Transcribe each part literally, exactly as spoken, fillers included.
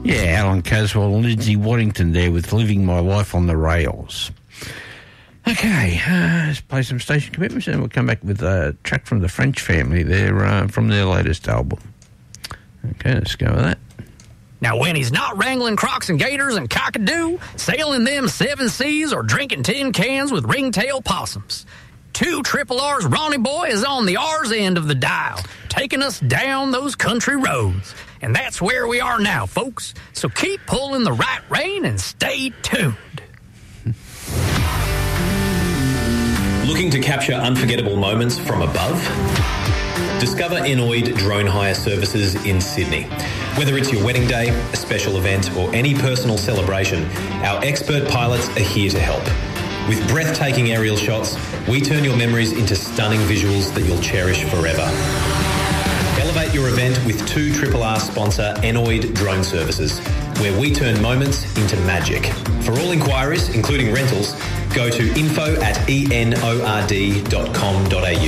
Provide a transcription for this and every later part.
Yeah, Alan Caswell and Lindsay Waddington there with Living My Life on the Rails. Okay, uh, let's play some station commitments and we'll come back with a track from the French Family there uh, from their latest album. Okay, let's go with that. Now, when he's not wrangling crocs and gators and cockadoo, sailing them seven seas, or drinking tin cans with ringtail possums, two Triple R's Ronnie Boy is on the R's end of the dial, taking us down those country roads. And that's where we are now, folks. So keep pulling the right rein and stay tuned. Looking to capture unforgettable moments from above? Discover Enoid Drone Hire Services in Sydney. Whether it's your wedding day, a special event, or any personal celebration, our expert pilots are here to help. With breathtaking aerial shots, we turn your memories into stunning visuals that you'll cherish forever. Elevate your event with two Triple R sponsor Enoid Drone Services, where we turn moments into magic. For all inquiries, including rentals, go to info at enord dot com dot a u.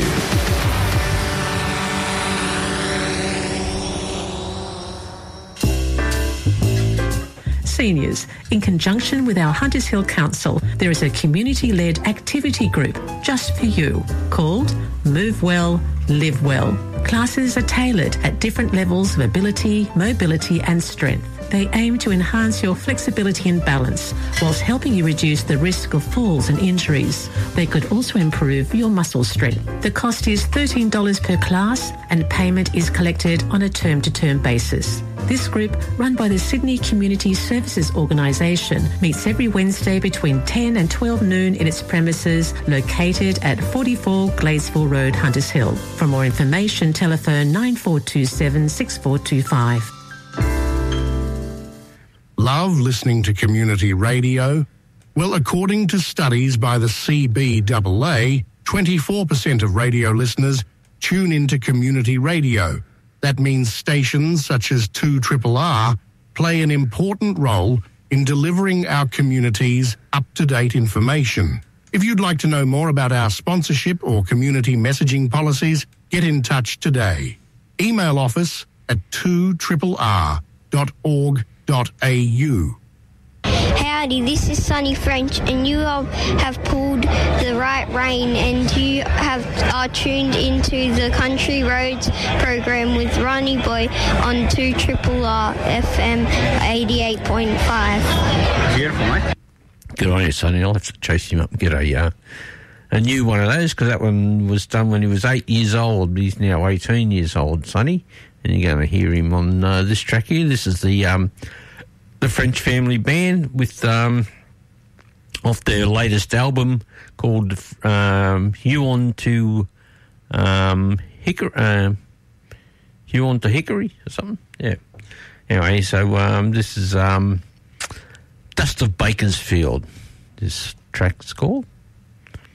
Seniors, in conjunction with our Hunters Hill Council, there is a community-led activity group just for you called Move Well, Live Well. Classes are tailored at different levels of ability, mobility and strength. They aim to enhance your flexibility and balance whilst helping you reduce the risk of falls and injuries. They could also improve your muscle strength. The cost is thirteen dollars per class and payment is collected on a term-to-term basis. This group, run by the Sydney Community Services Organisation, meets every Wednesday between ten and twelve noon in its premises located at forty-four Gladesville Road, Hunters Hill. For more information, telephone nine four two seven, six four two five. Love listening to community radio? Well, according to studies by the C B A A, twenty-four percent of radio listeners tune into community radio. That means stations such as two Triple R play an important role in delivering our communities up-to-date information. If you'd like to know more about our sponsorship or community messaging policies, get in touch today. Email office at two R R dot org dot a u. Howdy, this is Sonny French, and you um, have pulled the right rein, and you have are tuned into the Country Roads program with Ronnie Boy on two Triple R F M eighty-eight point five. Beautiful, mate. Good on you, Sonny. I'll have to chase him up and get a uh, a new one of those, because that one was done when he was eight years old. He's now eighteen years old, Sonny, and you're going to hear him on uh, this track here. This is the um, the French Family Band with um, off their latest album called um, Huon to um, Hickory, uh, Huon to Hickory or something. Yeah. Anyway, so um, this is um, Dust of Bakersfield. This track's called.